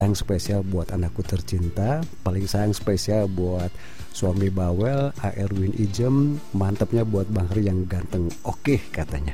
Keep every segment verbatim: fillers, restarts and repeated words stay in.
Sayang spesial buat anakku tercinta, paling sayang spesial buat suami bawel, A. Erwin Ijem, mantapnya buat Bang Hari yang ganteng. Oke katanya.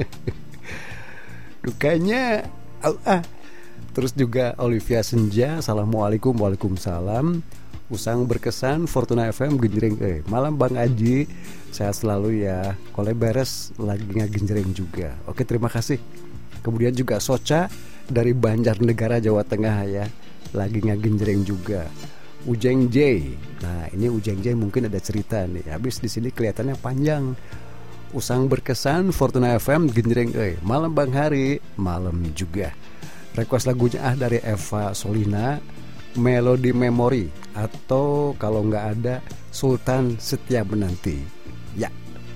Dukanya ah. Terus juga Olivia Senja, assalamualaikum, waalaikumsalam. Usang berkesan, Fortuna F M genjreng. Eh, malam Bang Aji, sehat selalu ya. Kole beres lagi ngegenjreng juga. Oke, terima kasih. Kemudian juga Soca dari Banjarnegara, Jawa Tengah ya, lagi ngegenjreng juga. Ujeng J. Nah, ini Ujeng J mungkin ada cerita nih. Habis di sini kelihatannya panjang. Usang berkesan, Fortuna F M genjreng. Eh, malam Bang Hari, malam juga. Request lagunya ah dari Eva Solina, Melody Memory, atau kalau nggak ada Sultan Setia Menanti. Ya.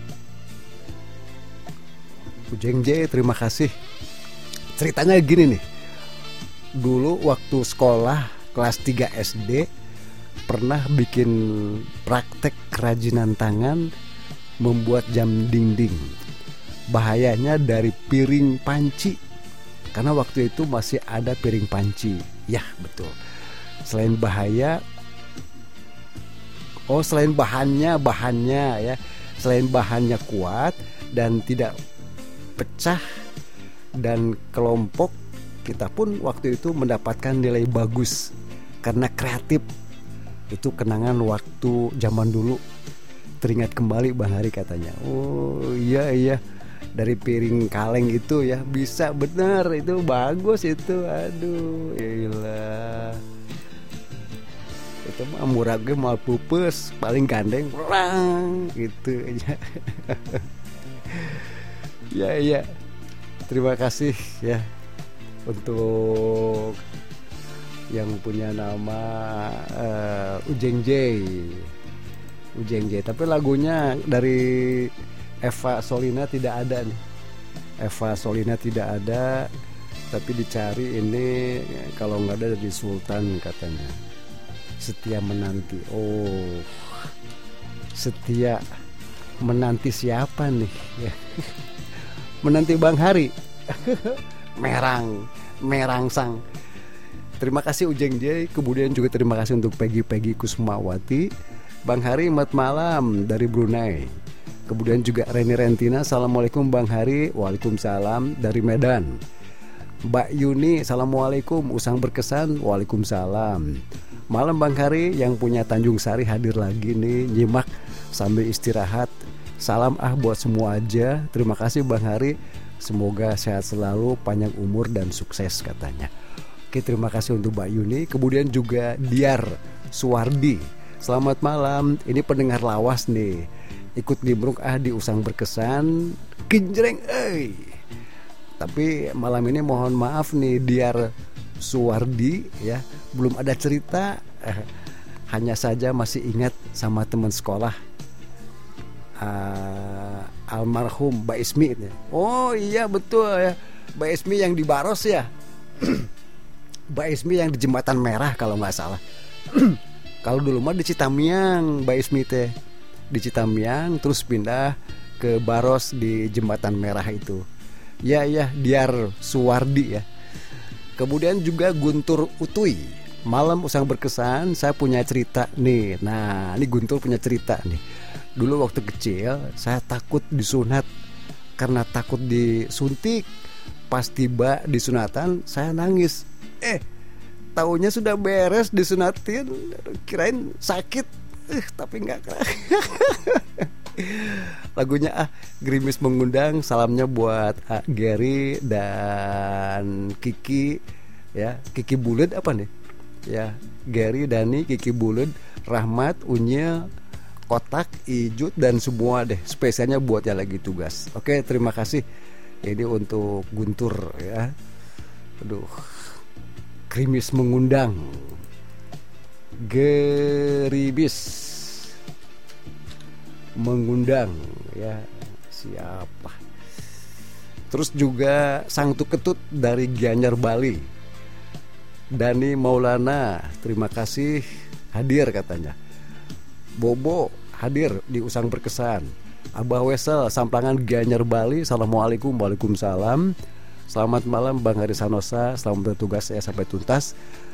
Ujeng J, terima kasih. Ceritanya gini nih. Dulu waktu sekolah kelas tiga S D pernah bikin praktek kerajinan tangan membuat jam dinding. Bahayanya dari piring panci. Karena waktu itu masih ada piring panci. Ya, betul. Selain bahaya, oh selain bahannya, bahannya ya, selain bahannya kuat dan tidak pecah dan kelompok, kita pun waktu itu mendapatkan nilai bagus karena kreatif. Itu kenangan waktu zaman dulu. Teringat kembali Bang Hari katanya. Oh iya iya, dari piring kaleng itu ya bisa bener, itu bagus itu. Aduh iyalah, itu mah murah gue mau pupus paling gandeng perang gitu aja. Ya ya, terima kasih ya untuk yang punya nama uh, Ujeng J. Ujeng J. Tapi lagunya dari Eva Solina tidak ada nih. Eva Solina tidak ada, tapi dicari ini kalau nggak ada dari Sultan katanya. Setia Menanti. Oh, setia menanti siapa nih? Menanti Bang Hari. Merang, merangsang. Terima kasih Ujeng J. Kemudian juga terima kasih untuk Peggy Peggy Kusmawati. Bang Hari, selamat malam dari Brunei. Kemudian juga Reni Rentina, assalamualaikum Bang Hari. Waalaikumsalam dari Medan. Mbak Yuni, assalamualaikum. Usang berkesan, waalaikumsalam. Malam Bang Hari, yang punya Tanjung Sari hadir lagi nih, nyimak sambil istirahat. Salam ah buat semua aja. Terima kasih Bang Hari. Semoga sehat selalu, panjang umur dan sukses katanya. Oke, terima kasih untuk Mbak Yuni. Kemudian juga Diar Suwardi, selamat malam. Ini pendengar lawas nih, ikut nimbrung ah di Usang Berkesan genjreng eh. Tapi malam ini mohon maaf nih Diar Suwardi ya, belum ada cerita, eh, hanya saja masih ingat sama teman sekolah uh, almarhum Mbak Ismi. Oh iya betul ya, Mbak Ismi yang di Baros ya. Mbak Ismi yang di Jembatan Merah kalau nggak salah. Kalau dulu mah di Citamiang Mbak Ismi teh, di Citamiang terus pindah ke Baros di Jembatan Merah itu. Ya ya, Diar Suwardi ya. Kemudian juga Guntur Utuy, malam Usang Berkesan, saya punya cerita nih. Nah ini Guntur punya cerita nih. Dulu waktu kecil saya takut disunat. Karena takut disuntik, pas tiba disunatan saya nangis. Eh taunya sudah beres disunatin, kirain sakit, eh tapi enggak. Lagunya ah Gerimis mengundang, salamnya buat ah, Gary dan Kiki ya, Kiki Bulet apa nih ya, Gary, Dani, Kiki Bulet, Rahmat, Unyil, Kotak, Ijut dan semua deh, spesialnya buat yang lagi tugas. Oke, terima kasih ini untuk Guntur ya. Aduh, Gerimis mengundang, Geribis mengundang ya, siapa. Terus juga Sang Tuketut dari Gianyar Bali, Dani Maulana, terima kasih hadir katanya. Bobo hadir di Usang Berkesan. Abah Wesel Samplangan Gianyar Bali, assalamualaikum. Waalaikumsalam. Selamat malam Bang Hari Sanosa, selamat bertugas ya sampai tuntas.